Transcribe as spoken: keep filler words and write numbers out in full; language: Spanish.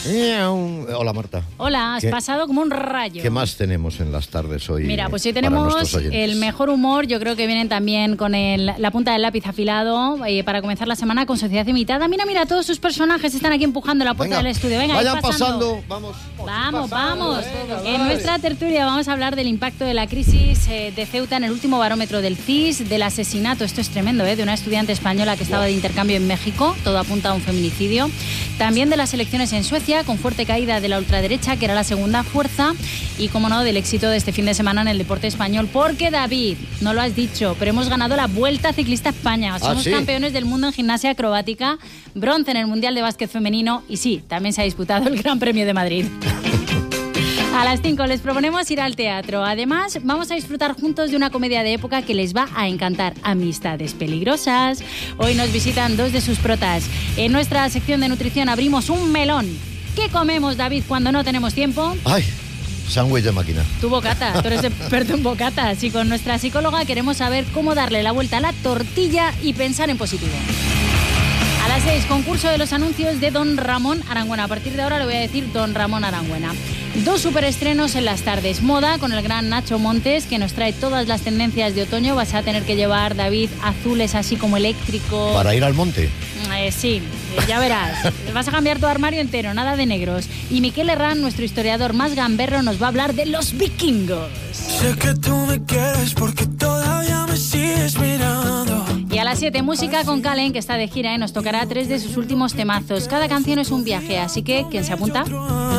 Hola, Marta. Hola, has ¿Qué, pasado como un rayo. ¿Qué más tenemos en las tardes hoy? Mira, pues hoy tenemos el mejor humor. Yo creo que vienen también con el, la punta del lápiz afilado eh, para comenzar la semana con Sociedad Invitada. Mira, mira, todos sus personajes están aquí empujando la puerta Venga, del estudio. Venga, vayan pasando. pasando. Vamos, vamos. pasando, vamos. venga, en vale. nuestra tertulia vamos a hablar del impacto de la crisis eh, de Ceuta en el último barómetro del C I S, del asesinato, esto es tremendo, ¿eh? de una estudiante española que estaba de intercambio en México. Todo apunta a un feminicidio. También de las elecciones en Suecia, con fuerte caída de la ultraderecha, que era la segunda fuerza, y, como no, del éxito de este fin de semana en el deporte español, porque, David, no lo has dicho, pero hemos ganado la Vuelta Ciclista a España. Somos ¿Ah, sí? campeones del mundo en gimnasia acrobática, bronce en el Mundial de Básquet Femenino y, sí, también se ha disputado el Gran Premio de Madrid. A las cinco les proponemos ir al teatro. Además, vamos a disfrutar juntos de una comedia de época que les va a encantar, Amistades Peligrosas. Hoy nos visitan dos de sus protas. En nuestra sección de nutrición abrimos un melón. ¿Qué comemos, David, cuando no tenemos tiempo? ¡Ay! Sándwich de máquina. Tu bocata, tú eres experto en bocatas. Y con nuestra psicóloga queremos saber cómo darle la vuelta a la tortilla y pensar en positivo. A las seis, concurso de los anuncios de Don Ramón Arangüena. A partir de ahora le voy a decir Don Ramón Arangüena. Dos superestrenos en las tardes. Moda con el gran Nacho Montes, que nos trae todas las tendencias de otoño. Vas a tener que llevar, David, azules así como eléctrico. ¿Para ir al monte? Eh, sí, ya verás. Vas a cambiar tu armario entero, nada de negros. Y Miquel Herrán, nuestro historiador más gamberro, nos va a hablar de los vikingos. Sé que tú me quieres porque todavía me sigues mirando. Y a las siete, música con Calen, que está de gira y nos tocará tres de sus últimos temazos. Cada canción es un viaje, así que, ¿quién se apunta?